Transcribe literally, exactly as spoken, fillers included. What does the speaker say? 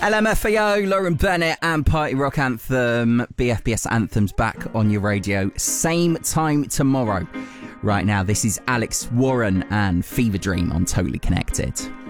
L M F A O, Lauren Bennett and Party Rock Anthem. B F B S Anthems back on your radio. Same time tomorrow. Right now, this is Alex Warren and Fever Dream on Totally Connected.